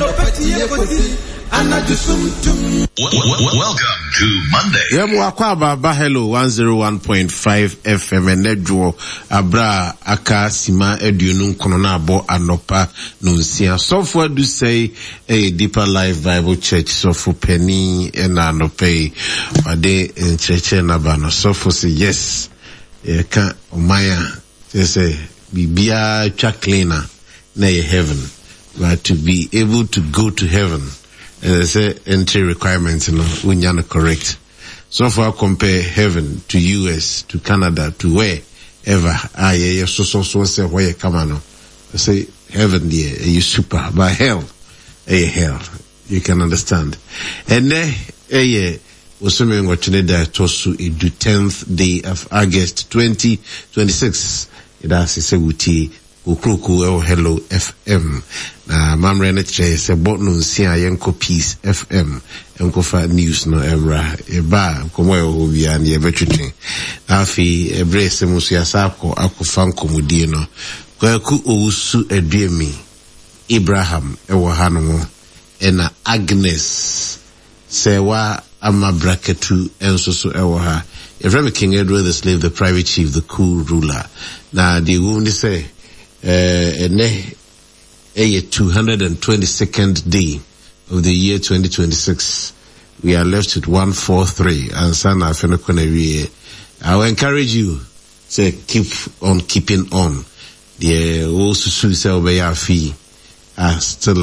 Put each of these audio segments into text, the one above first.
Welcome to Monday. Baba Hello 101.5 FM and Nedjo Abra Aka Sima Edunun Konona Bo Anopa Nunsia. So for do say a Deeper Life Bible Church so for penny and anope Ade in church and abano. So for say yes. Ka Omaya say Bibia Chaklina na heaven. But to be able to go to heaven. Say entry requirements, unyana correct. So far compare heaven to US, to Canada, to wherever. So say where you come on. Say heaven there, you super, but hell, hell. You can understand. And then, Osumi Ngochineda Tosu idu 10th day of August 2026. Idasi se wuti Ukruku Hello FM. Na mamre ne che se botno nsia yenko Peace FM. Yenko fa news no emra. Eba komo e obia ne ebetwetwe. Afi ebre se musu yasako akufa nkomudie no. Kwaku owusu eduemi Abraham ewo hanu ena Agnes sewa ama braketu ensoso ewo ha. Evreme King Edward the slave, the private chief, the cool ruler. Na the wound say a 222nd day of the year 2026. We are left with 143 and sana fenokone. I will encourage you to keep on keeping on. The also suicide by our fee. Still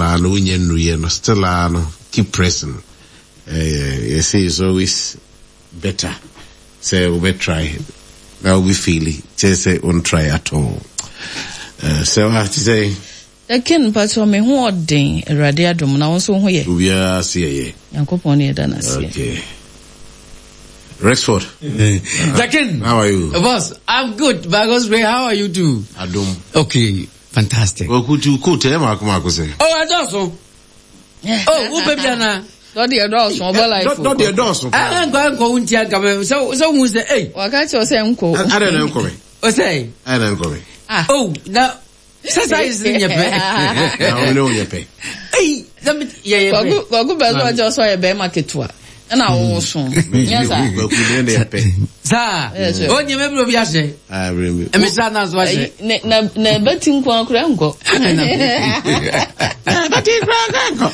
keep pressing. You see, it's always better. Say we try. Now we feel it. Just say on try at all. So I have to say Ken pato me ho odin Awurade adom na won so ho ye. Ubia see ye. Yankopon e da na see. Okay. Rexford. Ken, how are you? Boss, I'm good. Bagos Ray, how are you too? Adom. Okay, fantastic. Okutu ma say. Oh, Adoso. Oh, who baby na? Not the adults, mobile life. Not the adults. I'm going to untia come. So who say, hey. Waka cho say nko. I don't know. O say. I don't know. Oh, now Sasa is in your pay. Now we know your pay. Hey, yeah. Go bezo just so be market wa. Na wo so. Yes sir. Sir. O nye me bro bi ase. I remember. E me sa na so ase. Na betin kwa akura nko. Betin kwa nko.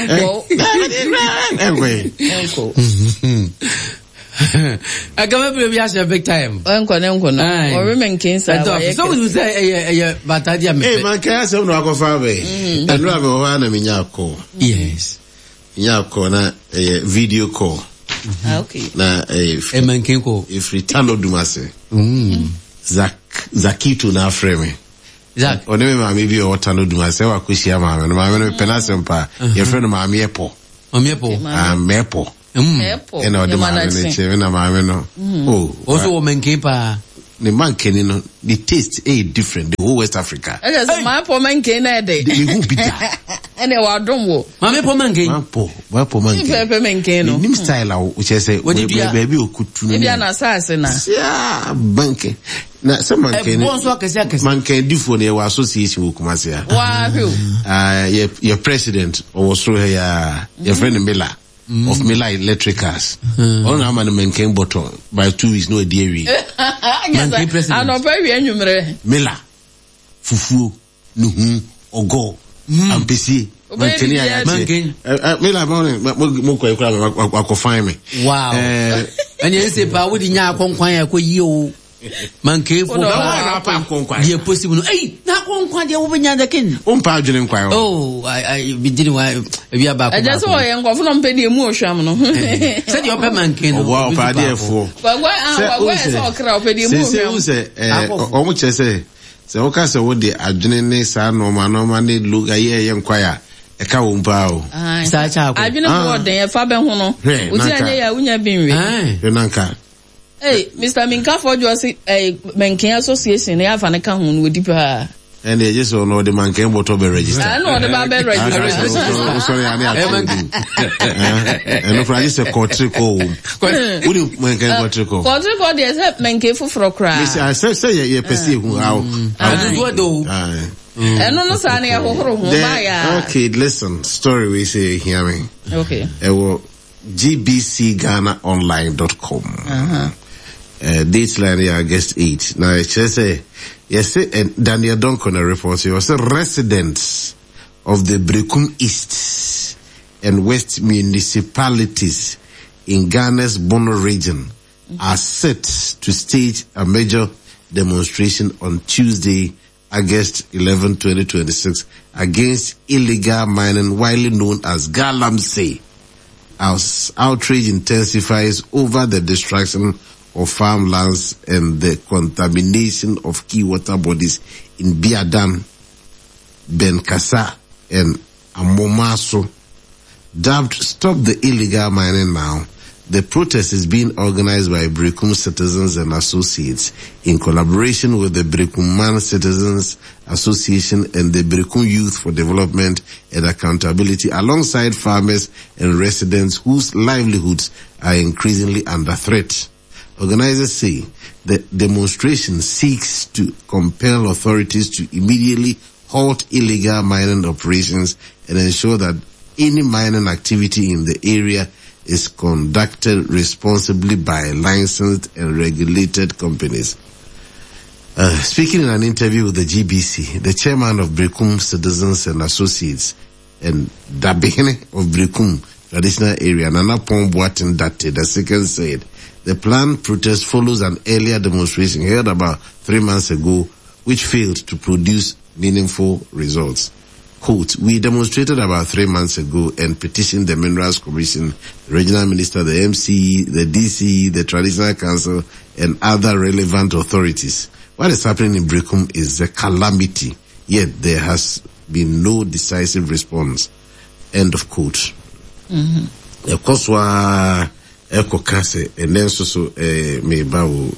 Enko. I come up with big time. Enko na. Or women can say. So we say batadia me. Hey man, can I say no go far away? And no go wana mi nyako. Yes. Nyako na video call. Okay. Na man can call. If Ritano Dumase. Zakito na frame. Zak. Oneme mami bi o Tano Dumase wa kushia mami. No mami no penasempa. Your friend mami epo. Mami epo. Mepo. Airport. And the man no. Oh, also woman keeper. The man can the taste is different. The whole West Africa. My poor man can add it. And they were don't wo. Mamma poor man can. My poor man can. Nim style, which I say, what did you baby or could to be an assassin? Yeah, banking. Now, someone can man can do for the association with Kumasia. Wow, your president or through your friend Miller. Of Miller Electricals. On a man came bottle by 2 weeks, no dairy. I know very enumerate. Miller, Fufu, Nuhu, Ogo, and PC. Miller, Moko, find me. Wow. And you say, but would you conquer you? Man came for the possible. Hey, not one quantity over the king. Oh, I didn't want to be about. I just saw a young government pay the emotion. Said your man came. Wow, idea for. But why is all crowd pay the emotion? Almost say, so, okay, so what the adrenaline son or man look a year inquire. A cow bow. I've been aboard there, Fabian Hono. Unya been Hey, Mr. Minka for you a Mankin Association, they have an account with Deeper. And they just don't know the man came to be registered. I know the Babel registered. Sorry, and if I just a Cotrico, would you make a Cotrico? Cotrico, there's a man careful for a cry. I say, you perceive how. I do. Okay, listen. Story we say, hear me. Okay. gbcghanaonline.com. Date line August 8. Now it just say, yes, and Daniel Duncan report, you also residents of the Brekum East and West municipalities in Ghana's Bono region are set to stage a major demonstration on Tuesday, August 11, 2026 against illegal mining widely known as Galamsey. As outrage intensifies over the destruction of farmlands and the contamination of key water bodies in Biadan, Benkasa and Amomaso. Dubbed Stop the Illegal Mining Now, the protest is being organized by Brekum Citizens and Associates in collaboration with the Brekum Man Citizens Association and the Brekum Youth for Development and Accountability, alongside farmers and residents whose livelihoods are increasingly under threat. Organizers say the demonstration seeks to compel authorities to immediately halt illegal mining operations and ensure that any mining activity in the area is conducted responsibly by licensed and regulated companies. Speaking in an interview with the GBC, the chairman of Brekum Citizens and Associates and Dabihene of Brekum traditional area, Nana Pomboatin Date, the second said, the planned protest follows an earlier demonstration held about 3 months ago, which failed to produce meaningful results. Quote, we demonstrated about 3 months ago and petitioned the Minerals Commission, the Regional Minister, the MCE, the DCE, the Traditional Council, and other relevant authorities. What is happening in Brekum is a calamity, yet there has been no decisive response. End of quote. Of course, Eko Kase, and then so me bawo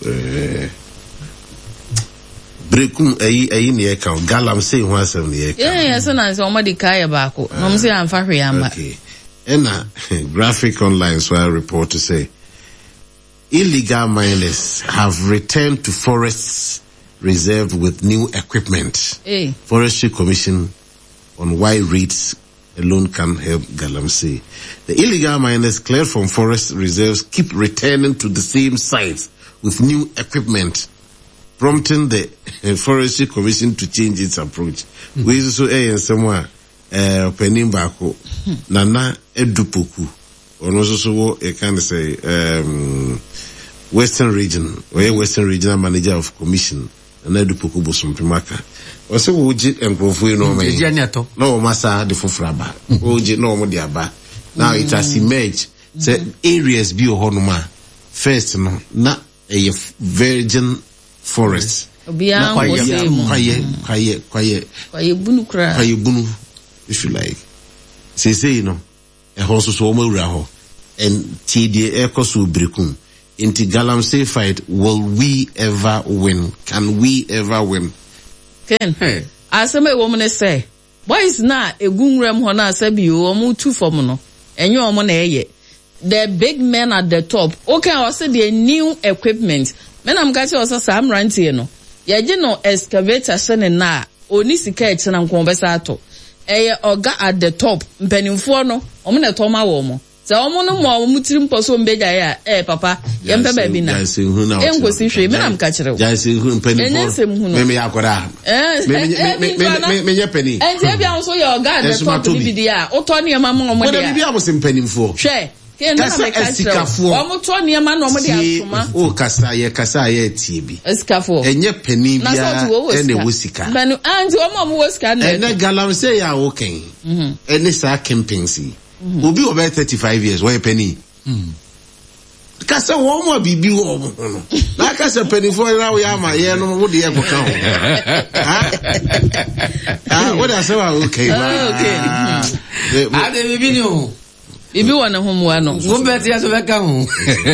Brekum ayi ne eka Galamsey ho asem ne eka. Yes, na so omadi kai baako. No say amfa hwe ama. Okay. And Graphic Online so I report to say illegal miners have returned to forests reserved with new equipment. Forestry Commission on why rates alone can help Galamsey. The illegal miners cleared from forest reserves keep returning to the same sites with new equipment, prompting the Forestry Commission to change its approach. We also somewhere Penimbako Nana Edupuku, or also can say Western Region, where Western Regional Manager of Commission, and Edupuku Bosumpimaka. Also, Uji and Profu no me. No masa de Fufraba. Uji no mo diaba. Now it has emerged. Say areas bi ohonoma. First no na a virgin forest. Obian kwaye bunu kra. Kwaye bunu, if you like. Say you know, a horse so omawura ho. And TD Ekosu Brekum. Into Galamsey fight, will we ever win? Can we ever win? Ken, aseme woman say, boys na egunrem ho na asabi o mu tu form no. Enye omo na eye. The big men at the top. Okay, I say the new equipment. Men am gachi also Sam Rantie no. Ye je no excavator sene na oni sika e na nko besa ato. Eye oga at the top. Mpanimfo no, omo na to ma wo mo. Se omo no mo mutirim poso mbeja ya papa yempe ba bi na engosi hwe me nam ka kire wo jaisi hu mpanimfo me yakora me nye penny enje bia so ye oga the top ni bi dia o to ne ma mo mo dia bi abo se mpanimfo hwe ke na me ka kire wo mo to ne ma no mo dia atoma o kasa ye tie bi esikafo enye penny bia ene wo sika banu anti o mo wo sika na ene Galamsey ya wo ken ene sa camping Obi over 35 years, why penny? Kasa woman bibi wo no. Na kasa penny for now ya ma ye no wo de e go kan. What I say okay. Okay. Ade bibi ni o. Bibi wona homo no. Go bet ya so be ka ho.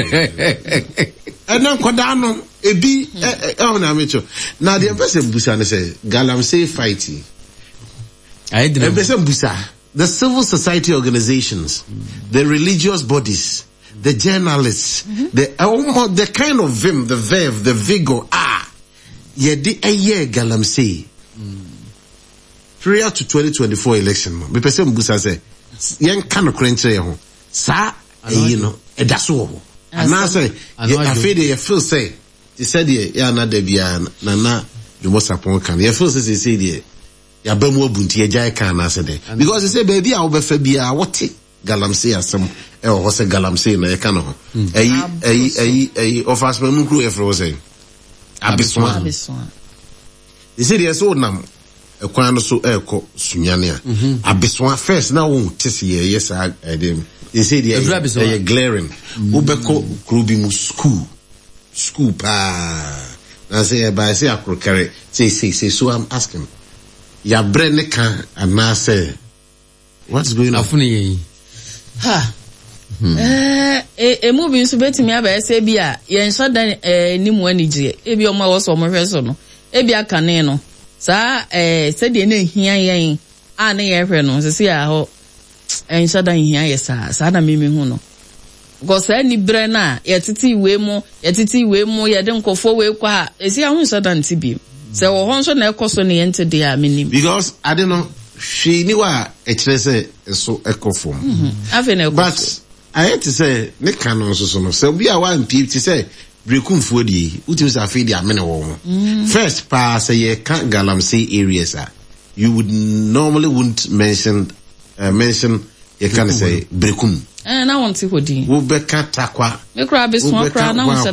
Na koda no ebi na mecho. Na the person busa ne say Galamsey fighting. I did. Person busa. The civil society organizations, the religious bodies, the journalists, the kind of vim, the verve, the vigor, yedi eye Galamsey. prior to 2024 election no be person busa say yen kan no krenche ho sa eyi no edaso ho ana say I feel say they said ya na da bia na Jumo Sapon kan ye feel say dey ya ba mu abunti agya kan na say dey because they say baby a wo be fa bia what galamsey asem e ho say galamsey na ye kan ho eyi offers me nkru e fro say abiswa they say yes o nam ekwan no so eko sunyane a abiswa first na won tese ye yes dem they say they glaring ubeko krubi mu school pa na say by say akrokare say so I'm asking ya brene kan and say what's going on afuni ha movie so betimi aba say bia ye nso dan ni mu anije e bi o ma wo so mo hweso no e bi aka ne no sa se de na hia yen a na ye hwe no se ya ho nso dan hia ye sa na mimi hu no gosa ni bre na ye titi we mu ye de nkofo we kwa esi ahun nso dan ti bi se wo ho nso na ekoso ne yente de a minim because I don't know she ni wa e kire se so ekofo but I had to say ne canon so no so bia one people to say brekumfo di utim say afi di amene wo first pa say ye can galamsey areas you would normally wouldn't mention you can say brekum na want to hodi wo be ka takwa me kra be so kra na